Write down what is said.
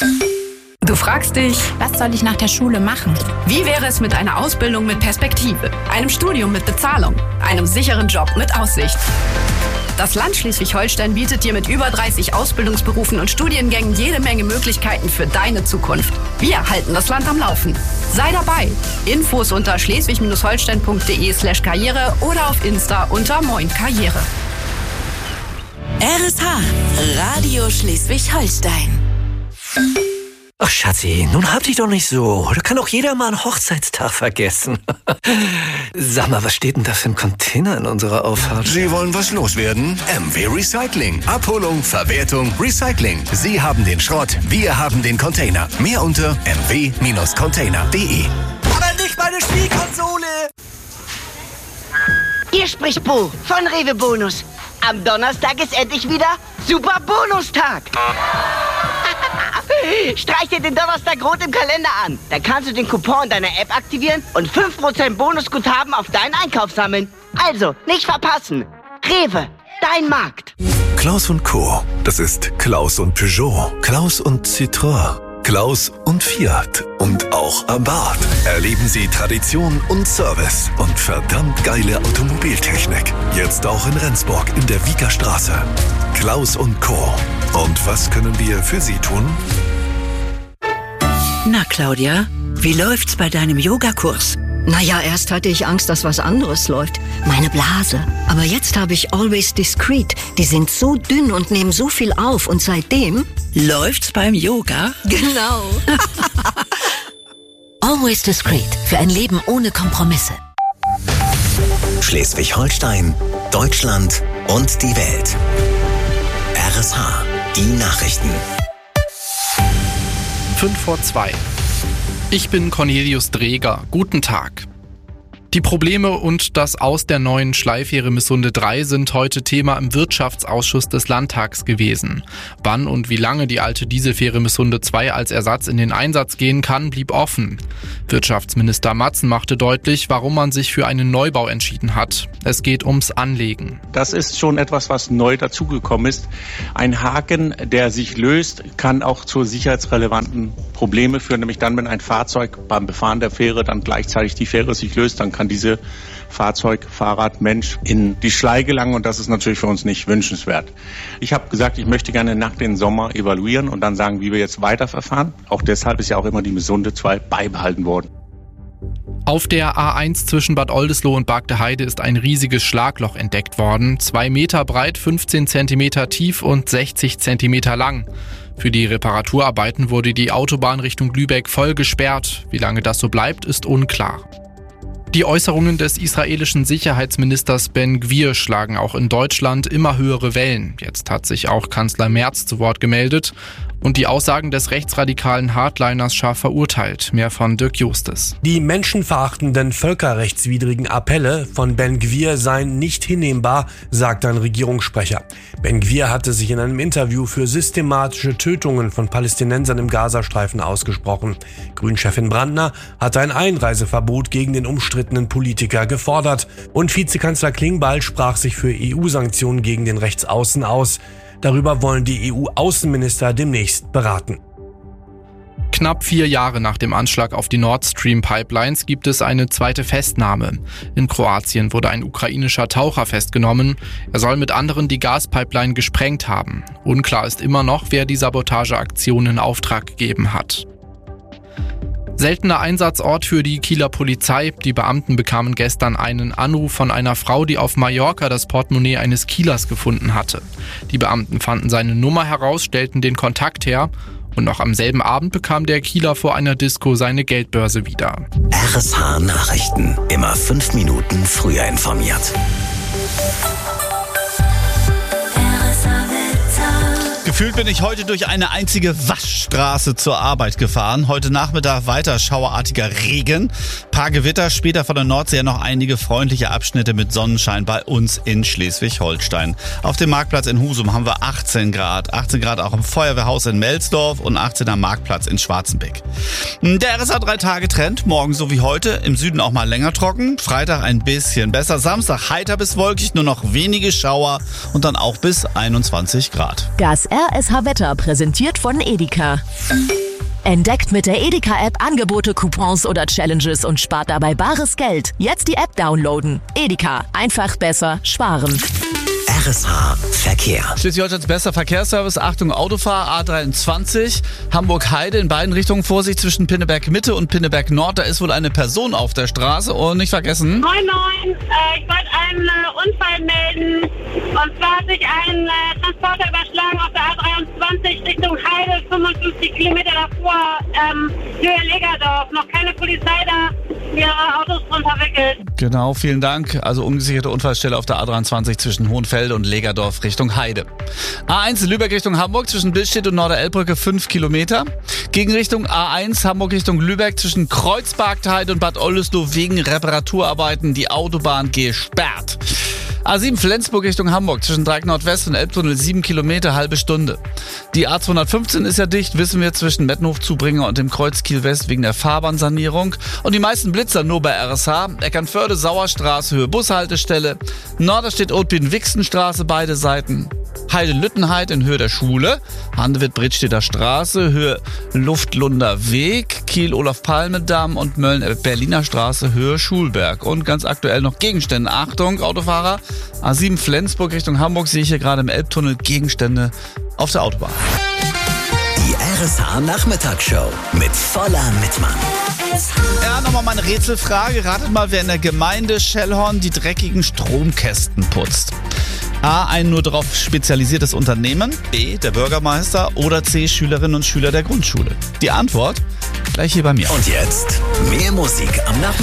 Du fragst dich, was soll ich nach der Schule machen? Wie wäre es mit einer Ausbildung mit Perspektive, einem Studium mit Bezahlung, einem sicheren Job mit Aussicht? Das Land Schleswig-Holstein bietet dir mit über 30 Ausbildungsberufen und Studiengängen jede Menge Möglichkeiten für deine Zukunft. Wir halten das Land am Laufen. Sei dabei. Infos unter schleswig-holstein.de/karriere oder auf Insta unter Moin Karriere. RSH, Radio Schleswig-Holstein. Ach Schatzi, nun hab dich doch nicht so. Da kann auch jeder mal einen Hochzeitstag vergessen. Sag mal, was steht denn da für ein Container in unserer Auffahrt? Sie wollen was loswerden? MW Recycling. Abholung, Verwertung, Recycling. Sie haben den Schrott, wir haben den Container. Mehr unter mw-container.de. Aber nicht meine Spielkonsole! Hier spricht Bo von Rewe Bonus. Am Donnerstag ist endlich wieder Super Bonustag. Streich dir den Donnerstag rot im Kalender an. Dann kannst du den Coupon in deiner App aktivieren und 5% Bonusguthaben auf deinen Einkauf sammeln. Also, nicht verpassen. Rewe, dein Markt. Klaus & Co. Das ist Klaus und Peugeot, Klaus und Citroën, Klaus und Fiat und auch Abarth. Erleben Sie Tradition und Service und verdammt geile Automobiltechnik. Jetzt auch in Rendsburg in der Wiekerstraße. Klaus & Co. Und was können wir für Sie tun? Na, Claudia, wie läuft's bei deinem Yogakurs? Naja, erst hatte ich Angst, dass was anderes läuft. Meine Blase. Aber jetzt habe ich Always Discreet. Die sind so dünn und nehmen so viel auf. Und seitdem... Läuft's beim Yoga? Genau. Always Discreet. Für ein Leben ohne Kompromisse. Schleswig-Holstein, Deutschland und die Welt. RSH, die Nachrichten. 5:02. Ich bin Cornelius Dreger. Guten Tag. Die Probleme und das Aus der neuen Schleifähre Missunde 3 sind heute Thema im Wirtschaftsausschuss des Landtags gewesen. Wann und wie lange die alte Dieselfähre Missunde 2 als Ersatz in den Einsatz gehen kann, blieb offen. Wirtschaftsminister Matzen machte deutlich, warum man sich für einen Neubau entschieden hat. Es geht ums Anlegen. Das ist schon etwas, was neu dazugekommen ist. Ein Haken, der sich löst, kann auch zu sicherheitsrelevanten Problemen führen. Nämlich dann, wenn ein Fahrzeug beim Befahren der Fähre dann gleichzeitig die Fähre sich löst, dann kann diese Fahrzeug, Fahrrad, Mensch in die Schlei gelangen und das ist natürlich für uns nicht wünschenswert. Ich habe gesagt, ich möchte gerne nach dem Sommer evaluieren und dann sagen, wie wir jetzt weiterverfahren. Auch deshalb ist ja auch immer die Missunde 2 beibehalten worden. Auf der A1 zwischen Bad Oldesloe und Bargteheide ist ein riesiges Schlagloch entdeckt worden. 2 Meter breit, 15 Zentimeter tief und 60 Zentimeter lang. Für die Reparaturarbeiten wurde die Autobahn Richtung Lübeck voll gesperrt. Wie lange das so bleibt, ist unklar. Die Äußerungen des israelischen Sicherheitsministers Ben-Gvir schlagen auch in Deutschland immer höhere Wellen. Jetzt hat sich auch Kanzler Merz zu Wort gemeldet und die Aussagen des rechtsradikalen Hardliners scharf verurteilt. Mehr von Dirk Justes. Die menschenverachtenden, völkerrechtswidrigen Appelle von Ben-Gvir seien nicht hinnehmbar, sagt ein Regierungssprecher. Ben-Gvir hatte sich in einem Interview für systematische Tötungen von Palästinensern im Gazastreifen ausgesprochen. Grünchefin Brandner hatte ein Einreiseverbot gegen den umstrittenen Politiker gefordert. Und Vizekanzler Klingbeil sprach sich für EU-Sanktionen gegen den Rechtsaußen aus. Darüber wollen die EU-Außenminister demnächst beraten. Knapp 4 Jahre nach dem Anschlag auf die Nord Stream Pipelines gibt es eine zweite Festnahme. In Kroatien wurde ein ukrainischer Taucher festgenommen. Er soll mit anderen die Gaspipeline gesprengt haben. Unklar ist immer noch, wer die Sabotageaktion in Auftrag gegeben hat. Seltener Einsatzort für die Kieler Polizei. Die Beamten bekamen gestern einen Anruf von einer Frau, die auf Mallorca das Portemonnaie eines Kielers gefunden hatte. Die Beamten fanden seine Nummer heraus, stellten den Kontakt her und noch am selben Abend bekam der Kieler vor einer Disco seine Geldbörse wieder. RSH Nachrichten. Immer 5 Minuten früher informiert. Gefühlt bin ich heute durch eine einzige Waschstraße zur Arbeit gefahren. Heute Nachmittag weiter schauerartiger Regen. Paar Gewitter, später von der Nordsee noch einige freundliche Abschnitte mit Sonnenschein bei uns in Schleswig-Holstein. Auf dem Marktplatz in Husum haben wir 18 Grad. 18 Grad auch im Feuerwehrhaus in Melsdorf und 18 am Marktplatz in Schwarzenbeck. Der RSH 3-Tage-Trend. Morgen so wie heute. Im Süden auch mal länger trocken. Freitag ein bisschen besser. Samstag heiter bis wolkig, nur noch wenige Schauer und dann auch bis 21 Grad. Das RSH Wetter, präsentiert von Edeka. Entdeckt mit der Edeka-App Angebote, Coupons oder Challenges und spart dabei bares Geld. Jetzt die App downloaden. Edeka. Einfach besser sparen. RSH Verkehr. Schleswig-Holsteins bester Verkehrsservice. Achtung, Autofahrer, A23, Hamburg-Heide in beiden Richtungen. Vorsicht zwischen Pinneberg-Mitte und Pinneberg-Nord. Da ist wohl eine Person auf der Straße. Und nicht vergessen. Moin, moin. Ich wollte einen Unfall melden. Und zwar hat sich ein Transporter überschlagen auf der A23 Richtung Heide, 55 Kilometer davor, Höhe Legerdorf. Noch keine Polizei da, mehrere Autos drunter verwickelt. Genau, vielen Dank. Also ungesicherte Unfallstelle auf der A23 zwischen Hohenfelde und Legerdorf Richtung Heide. A1 Lübeck Richtung Hamburg zwischen Billstedt und Norderelbbrücke 5 Kilometer. Gegenrichtung A1 Hamburg Richtung Lübeck zwischen Kreuzbergheide und Bad Oldesloe wegen Reparaturarbeiten die Autobahn gesperrt. A7 Flensburg Richtung Hamburg zwischen Dreieck Nordwest und Elbtunnel 7 Kilometer, halbe Stunde. Die A215 ist ja dicht, wissen wir, zwischen Mettenhof-Zubringer und dem Kreuz Kiel-West wegen der Fahrbahnsanierung. Und die meisten Blitzer nur bei RSH. Eckernförde, Sauerstraße, Höhe Bushaltestelle. Norderstedt-Otbin-Wixenstraße, beide Seiten. Heide-Lüttenheid in Höhe der Schule. Handewitt-Bredstedter Straße, Höhe Luftlunder Weg. Kiel-Olaf-Palme-Damm und Mölln-Berliner Straße, Höhe Schulberg. Und ganz aktuell noch Gegenstände. Achtung, Autofahrer. A7 Flensburg Richtung Hamburg sehe ich hier gerade im Elbtunnel Gegenstände auf der Autobahn. Die RSH Nachmittagsshow mit voller Mitmann. Ja, nochmal meine Rätselfrage. Ratet mal, wer in der Gemeinde Schellhorn die dreckigen Stromkästen putzt. A, ein nur darauf spezialisiertes Unternehmen, B, der Bürgermeister oder C, Schülerinnen und Schüler der Grundschule. Die Antwort gleich hier bei mir. Und jetzt mehr Musik am Nachmittag.